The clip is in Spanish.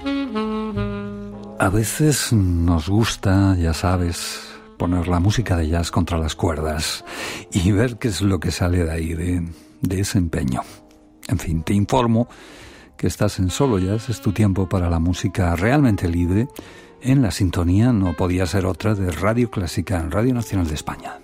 A veces nos gusta, ya sabes, poner la música de jazz contra las cuerdas y ver qué es lo que sale de ahí, de ese empeño. En fin, te informo que estás en Solo Jazz, es tu tiempo para la música realmente libre, en la sintonía, no podía ser otra, de Radio Clásica en Radio Nacional de España.